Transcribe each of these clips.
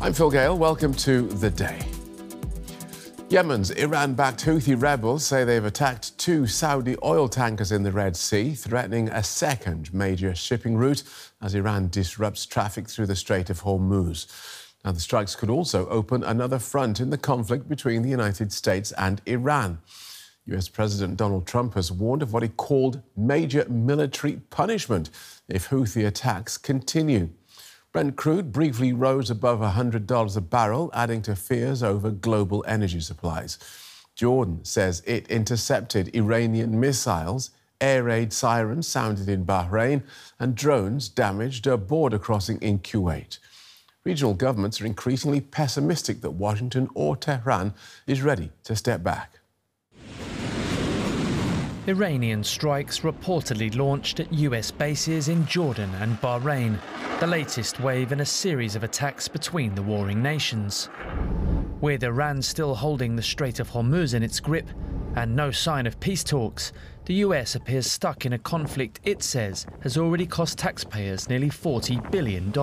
I'm Phil Gale. Welcome to The Day. Yemen's Iran-backed Houthi rebels say they've attacked 2 Saudi oil tankers in the Red Sea, threatening a second major shipping route as Iran disrupts traffic through the Strait of Hormuz. Now, the strikes could also open another front in the conflict between the United States and Iran. US President Donald Trump has warned of what he called major military punishment if Houthi attacks continue. Brent crude briefly rose above $100 a barrel, adding to fears over global energy supplies. Jordan says it intercepted Iranian missiles, air raid sirens sounded in Bahrain, and drones damaged a border crossing in Kuwait. Regional governments are increasingly pessimistic that Washington or Tehran is ready to step back. Iranian strikes reportedly launched at US bases in Jordan and Bahrain, the latest wave in a series of attacks between the warring nations. With Iran still holding the Strait of Hormuz in its grip and no sign of peace talks, the US appears stuck in a conflict it says has already cost taxpayers nearly $40 billion.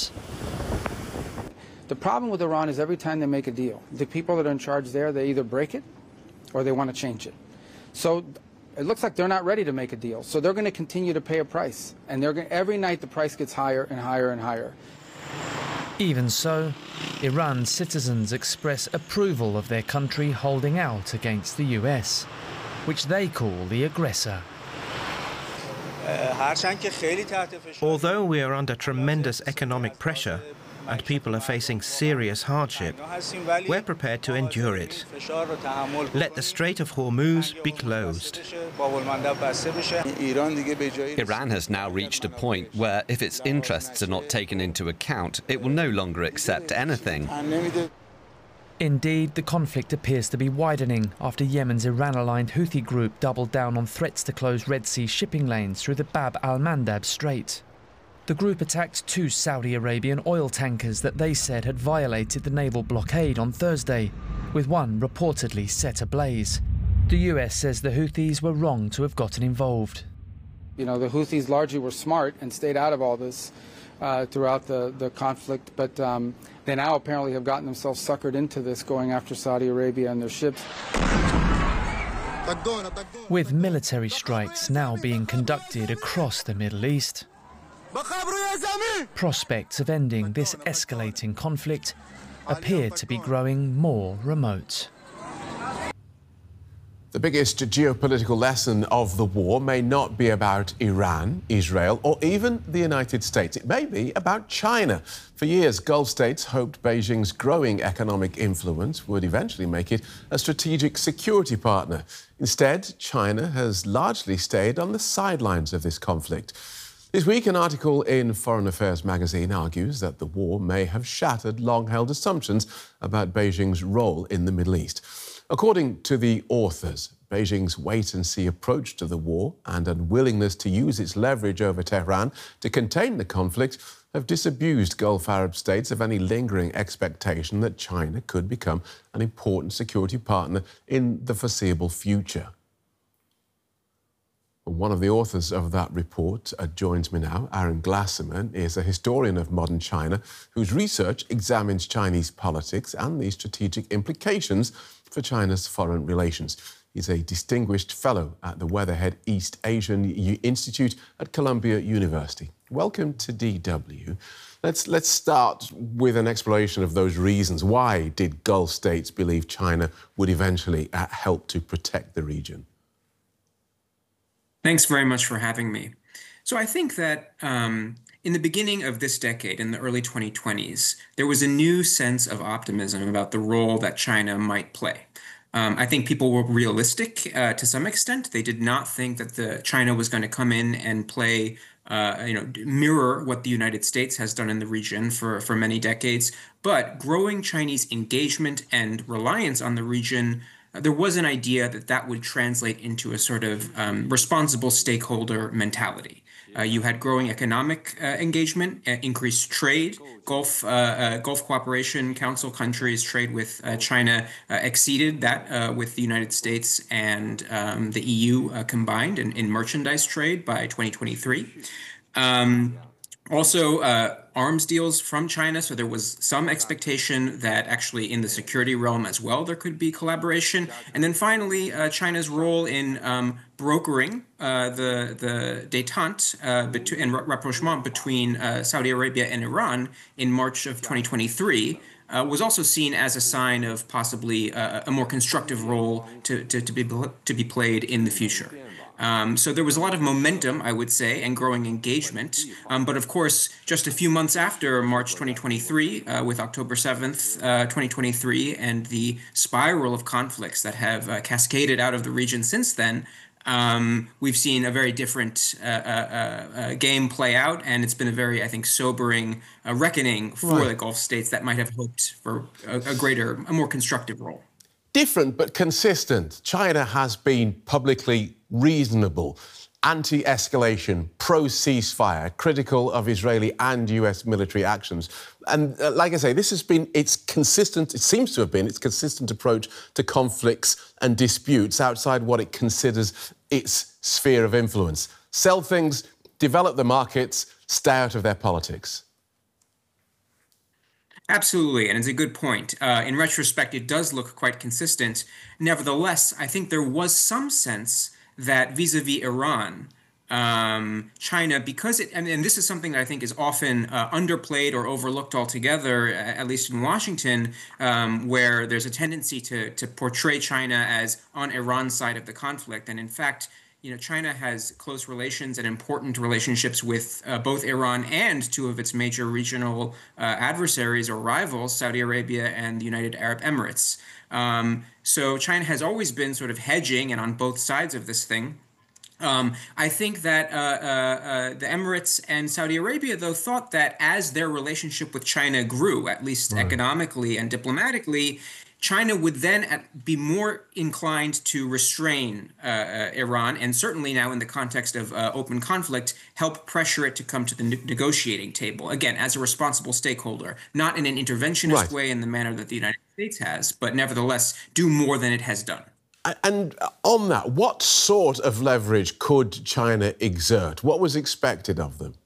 The problem with Iran is every time they make a deal, the people that are in charge there, they either break it or they want to change it. So it looks like they're not ready to make a deal. So they're going to continue to pay a price. And every night the price gets higher and higher and higher. Even so, Iran's citizens express approval of their country holding out against the US, which they call the aggressor. Although we are under tremendous economic pressure and people are facing serious hardship, we're prepared to endure it. Let the Strait of Hormuz be closed. Iran has now reached a point where if its interests are not taken into account, it will no longer accept anything. Indeed, the conflict appears to be widening after Yemen's Iran-aligned Houthi group doubled down on threats to close Red Sea shipping lanes through the Bab al-Mandab Strait. The group attacked 2 Saudi Arabian oil tankers that they said had violated the naval blockade on Thursday, with one reportedly set ablaze. The US says the Houthis were wrong to have gotten involved. You know, the Houthis largely were smart and stayed out of all this throughout the conflict, but they now apparently have gotten themselves suckered into this, going after Saudi Arabia and their ships. With military strikes now being conducted across the Middle East, prospects of ending this escalating conflict appear to be growing more remote. The biggest geopolitical lesson of the war may not be about Iran, Israel, or even the United States. It may be about China. For years, Gulf states hoped Beijing's growing economic influence would eventually make it a strategic security partner. Instead, China has largely stayed on the sidelines of this conflict. This week, an article in Foreign Affairs magazine argues that the war may have shattered long-held assumptions about Beijing's role in the Middle East. According to the authors, Beijing's wait-and-see approach to the war and unwillingness to use its leverage over Tehran to contain the conflict have disabused Gulf Arab states of any lingering expectation that China could become an important security partner in the foreseeable future. One of the authors of that report joins me now. Aaron Glasserman is a historian of modern China whose research examines Chinese politics and the strategic implications for China's foreign relations. He's a distinguished fellow at the Weatherhead East Asian Institute at Columbia University. Welcome to DW. Let's start with an exploration of those reasons. Why did Gulf states believe China would eventually help to protect the region? Thanks very much for having me. So I think that in the beginning of this decade, in the early 2020s, there was a new sense of optimism about the role that China might play. I think people were realistic to some extent. They did not think that China was going to come in and play, mirror what the United States has done in the region for many decades. But growing Chinese engagement and reliance on the region, there was an idea that that would translate into a sort of responsible stakeholder mentality. You had growing economic engagement, increased trade. Gulf Cooperation Council countries' trade with China exceeded that with the United States and the EU combined in merchandise trade by 2023. Also, arms deals from China. So there was some expectation that actually in the security realm as well, there could be collaboration. And then finally, China's role in brokering the détente and rapprochement between Saudi Arabia and Iran in March of 2023. Was also seen as a sign of possibly a more constructive role to be played in the future. So there was a lot of momentum, I would say, and growing engagement. But of course, just a few months after March 2023, with October 7th, 2023, and the spiral of conflicts that have cascaded out of the region since then, we've seen a very different game play out, and it's been a very, I think, sobering reckoning for the Gulf states that might have hoped for a more constructive role. Different but consistent. China has been publicly reasonable, anti-escalation, pro-ceasefire, critical of Israeli and US military actions. And like I say, this has been its consistent, it seems to have been its consistent approach to conflicts and disputes outside what it considers its sphere of influence. Sell things, develop the markets, stay out of their politics. Absolutely, and it's a good point. In retrospect, it does look quite consistent. Nevertheless, I think there was some sense that vis-a-vis Iran, China, because and this is something that I think is often underplayed or overlooked altogether, at least in Washington, where there's a tendency to portray China as on Iran's side of the conflict. And in fact, China has close relations and important relationships with both Iran and two of its major regional adversaries or rivals, Saudi Arabia and the United Arab Emirates. So China has always been sort of hedging and on both sides of this thing. I think that the Emirates and Saudi Arabia, though, thought that as their relationship with China grew, at least economically and diplomatically, China would then be more inclined to restrain Iran, and certainly now in the context of open conflict, help pressure it to come to the negotiating table, again, as a responsible stakeholder, not in an interventionist way in the manner that the United States has, but nevertheless do more than it has done. And on that, what sort of leverage could China exert? What was expected of them?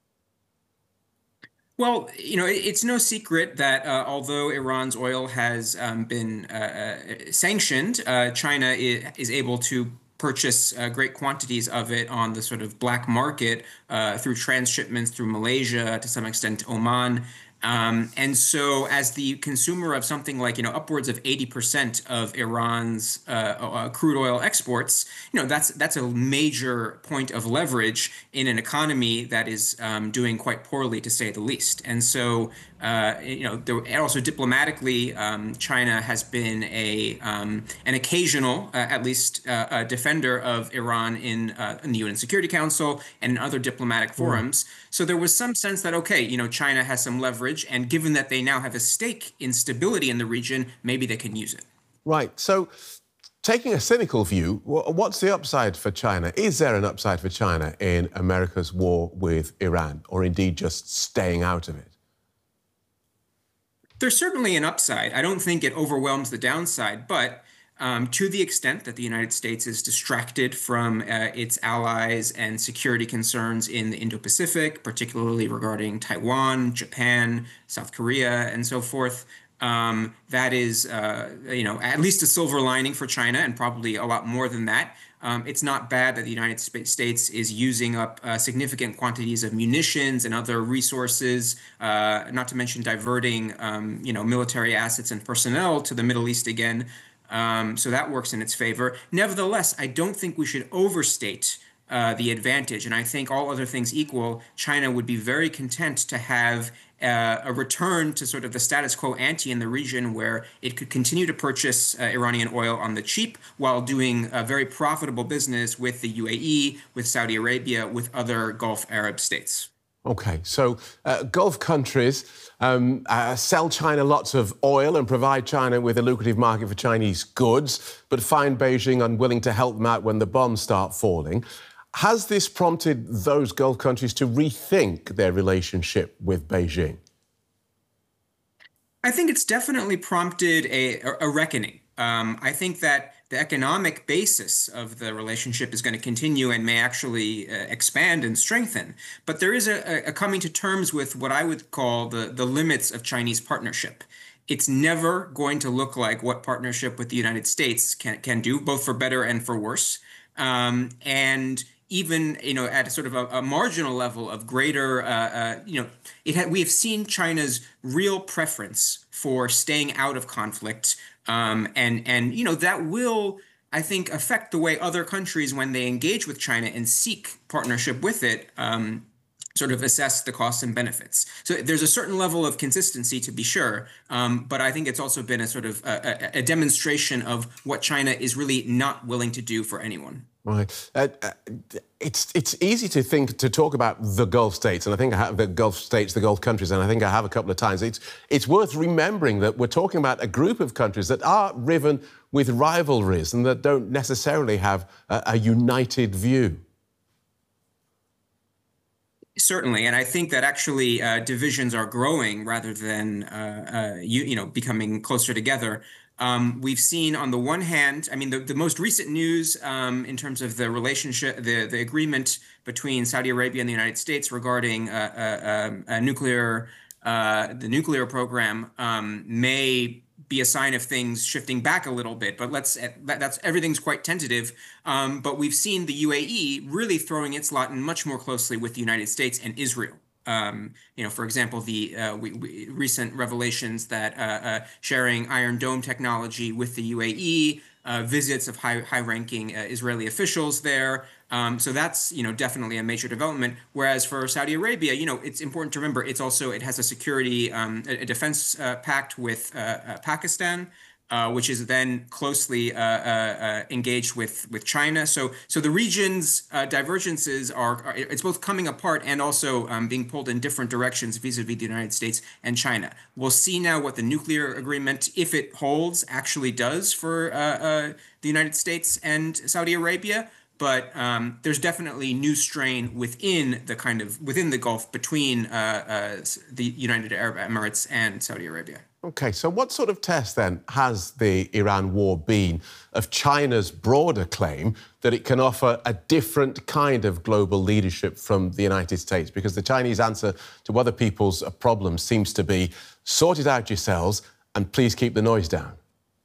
Well, it's no secret that although Iran's oil has been sanctioned, China is able to purchase great quantities of it on the sort of black market through transshipments through Malaysia, to some extent Oman. And so as the consumer of something like, upwards of 80% of Iran's crude oil exports, that's a major point of leverage in an economy that is doing quite poorly, to say the least. And so, also diplomatically, China has been an occasional, at least, defender of Iran in the UN Security Council and in other diplomatic forums. So there was some sense that, China has some leverage, and given that they now have a stake in stability in the region, maybe they can use it. Right. So taking a cynical view, what's the upside for China? Is there an upside for China in America's war with Iran, or indeed just staying out of it? There's certainly an upside. I don't think it overwhelms the downside, but to the extent that the United States is distracted from its allies and security concerns in the Indo-Pacific, particularly regarding Taiwan, Japan, South Korea, and so forth, that is, at least a silver lining for China, and probably a lot more than that. It's not bad that the United States is using up significant quantities of munitions and other resources, not to mention diverting, military assets and personnel to the Middle East again. So that works in its favor. Nevertheless, I don't think we should overstate the advantage. And I think all other things equal, China would be very content to have a return to sort of the status quo ante in the region, where it could continue to purchase Iranian oil on the cheap while doing a very profitable business with the UAE, with Saudi Arabia, with other Gulf Arab states. OK, so Gulf countries sell China lots of oil and provide China with a lucrative market for Chinese goods, but find Beijing unwilling to help them out when the bombs start falling. Has this prompted those Gulf countries to rethink their relationship with Beijing? I think it's definitely prompted a reckoning. I think that the economic basis of the relationship is going to continue and may actually expand and strengthen. But there is a coming to terms with what I would call the limits of Chinese partnership. It's never going to look like what partnership with the United States can do, both for better and for worse. And even, at a sort of a marginal level of greater, we have seen China's real preference for staying out of conflict. And that will, I think, affect the way other countries, when they engage with China and seek partnership with it, sort of assess the costs and benefits. So there's a certain level of consistency, to be sure, but I think it's also been a sort of a demonstration of what China is really not willing to do for anyone. Right. It's easy to talk about the Gulf states, and I think I have the Gulf states, the Gulf countries, and I think I have a couple of times. It's worth remembering that we're talking about a group of countries that are riven with rivalries and that don't necessarily have a united view. Certainly, and I think that actually divisions are growing rather than becoming closer together. We've seen, on the one hand, I mean, the most recent news in terms of the relationship, the agreement between Saudi Arabia and the United States regarding the nuclear program may be a sign of things shifting back a little bit, but everything's quite tentative. But we've seen the UAE really throwing its lot in much more closely with the United States and Israel. For example, the recent revelations that sharing Iron Dome technology with the UAE, visits of high-ranking Israeli officials there. So that's, definitely a major development. Whereas for Saudi Arabia, it's important to remember it has a security, a defense pact with Pakistan, which is then closely engaged with China. So the region's divergences it's both coming apart and also being pulled in different directions vis-a-vis the United States and China. We'll see now what the nuclear agreement, if it holds, actually does for the United States and Saudi Arabia. But there's definitely new strain within the Gulf between the United Arab Emirates and Saudi Arabia. OK, so what sort of test, then, has the Iran war been of China's broader claim that it can offer a different kind of global leadership from the United States? Because the Chinese answer to other people's problems seems to be, sort it out yourselves and please keep the noise down.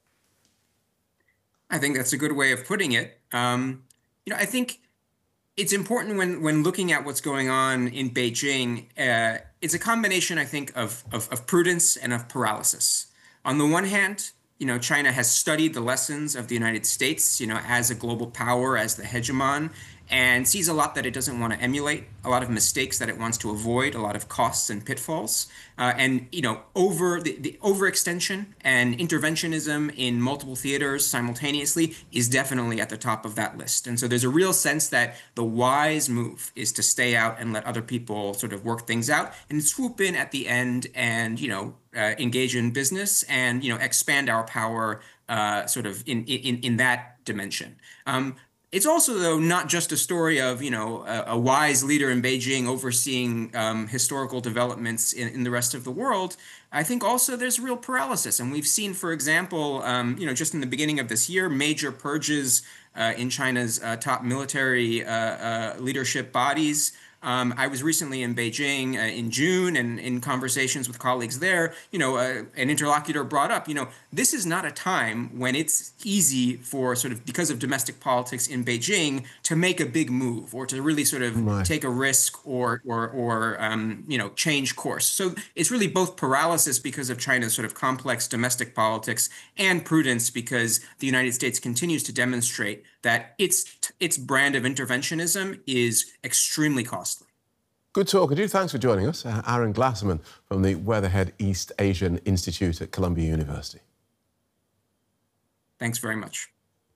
I think that's a good way of putting it. I think it's important when looking at what's going on in Beijing. It's a combination, I think, of prudence and of paralysis. On the one hand, China has studied the lessons of the United States, as a global power, as the hegemon, and sees a lot that it doesn't want to emulate, a lot of mistakes that it wants to avoid, a lot of costs and pitfalls. And the overextension and interventionism in multiple theaters simultaneously is definitely at the top of that list. And so there's a real sense that the wise move is to stay out and let other people sort of work things out and swoop in at the end and, engage in business and, expand our power sort of in that dimension. It's also, though, not just a story of, a wise leader in Beijing overseeing historical developments in the rest of the world. I think also there's real paralysis. And we've seen, for example, just in the beginning of this year, major purges in China's top military leadership bodies. I was recently in Beijing in June, and in conversations with colleagues there, an interlocutor brought up, this is not a time when it's easy for sort of, because of domestic politics in Beijing, to make a big move or to really sort of take a risk or change course. So it's really both paralysis because of China's sort of complex domestic politics and prudence because the United States continues to demonstrate that its brand of interventionism is extremely costly. Good talk. And thanks for joining us. Aaron Glasserman from the Weatherhead East Asian Institute at Columbia University. Thanks very much.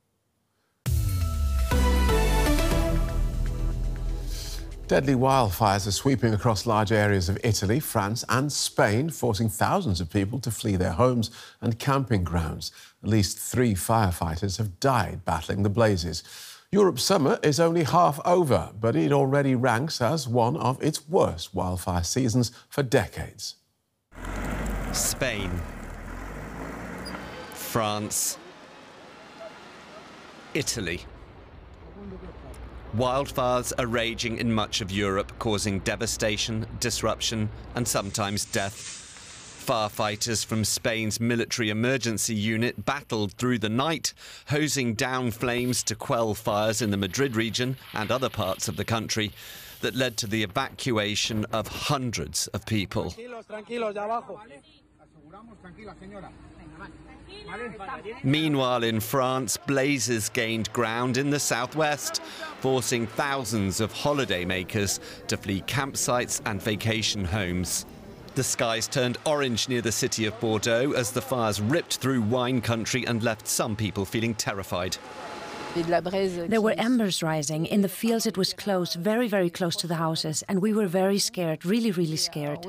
Deadly wildfires are sweeping across large areas of Italy, France and Spain, forcing thousands of people to flee their homes and camping grounds. At least 3 firefighters have died battling the blazes. Europe's summer is only half over, but it already ranks as one of its worst wildfire seasons for decades. Spain, France, Italy. Wildfires are raging in much of Europe, causing devastation, disruption, and sometimes death. Firefighters from Spain's military emergency unit battled through the night, hosing down flames to quell fires in the Madrid region and other parts of the country that led to the evacuation of hundreds of people. Meanwhile, in France, blazes gained ground in the southwest, forcing thousands of holidaymakers to flee campsites and vacation homes. The skies turned orange near the city of Bordeaux as the fires ripped through wine country and left some people feeling terrified. There were embers rising. In the fields it was close, very, very close to the houses, and we were very scared, really, really scared.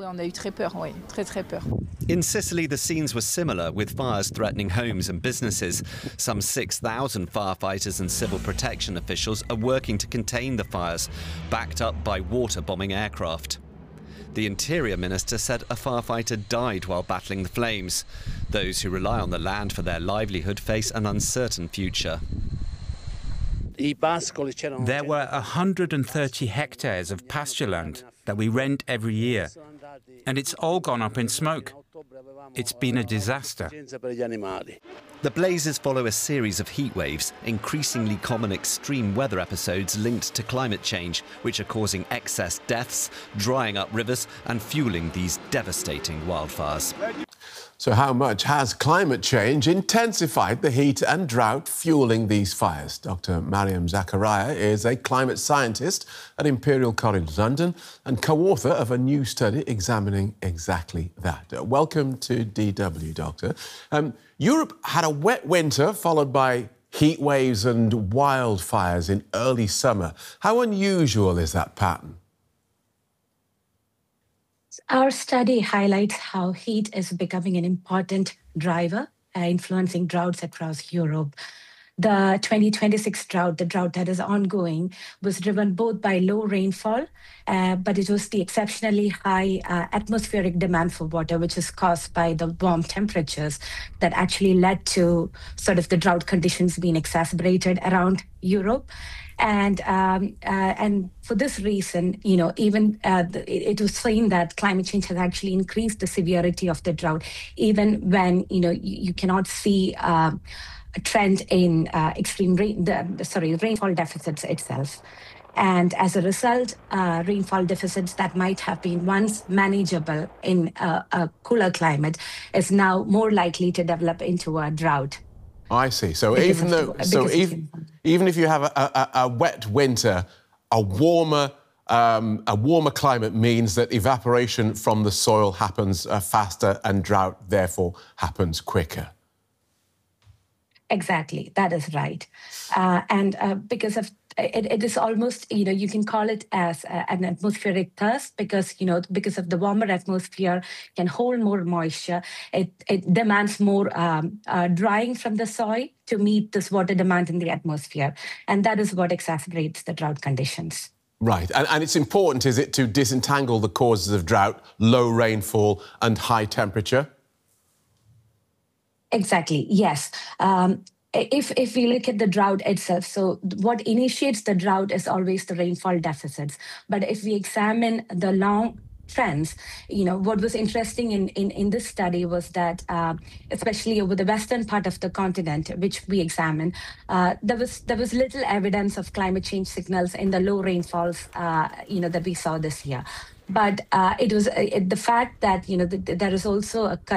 In Sicily, the scenes were similar, with fires threatening homes and businesses. Some 6,000 firefighters and civil protection officials are working to contain the fires, backed up by water-bombing aircraft. The Interior Minister said a firefighter died while battling the flames. Those who rely on the land for their livelihood face an uncertain future. There were 130 hectares of pasture land that we rent every year, and it's all gone up in smoke. It's been a disaster. The blazes follow a series of heat waves, increasingly common extreme weather episodes linked to climate change, which are causing excess deaths, drying up rivers and fueling these devastating wildfires. So how much has climate change intensified the heat and drought fueling these fires? Dr. Mariam Zakaria is a climate scientist at Imperial College London and co-author of a new study examining exactly that. Welcome to DW, Doctor. Europe had a wet winter followed by heat waves and wildfires in early summer. How unusual is that pattern? Our study highlights how heat is becoming an important driver, influencing droughts across Europe. The 2026 drought, the drought that is ongoing, was driven both by low rainfall, but it was the exceptionally high atmospheric demand for water, which is caused by the warm temperatures that actually led to sort of the drought conditions being exacerbated around Europe. And for this reason, even it was seen that climate change has actually increased the severity of the drought, even when, you cannot see a trend in rainfall deficits itself. And as a result, rainfall deficits that might have been once manageable in a cooler climate is now more likely to develop into a drought. I see. So even if you have a wet winter, a warmer climate means that evaporation from the soil happens faster and drought therefore happens quicker. Exactly, that is right. And because of it is almost, you can call it as an atmospheric thirst because of the warmer atmosphere can hold more moisture. It demands more drying from the soil to meet this water demand in the atmosphere. And that is what exacerbates the drought conditions. Right. And it's important, is it, to disentangle the causes of drought, low rainfall and high temperature? Exactly, yes. If we look at the drought itself, so what initiates the drought is always the rainfall deficits. But if we examine the long trends, what was interesting in this study was that, especially over the western part of the continent, which we examined, there was little evidence of climate change signals in the low rainfalls, that we saw this year. But it was the fact that, there is also a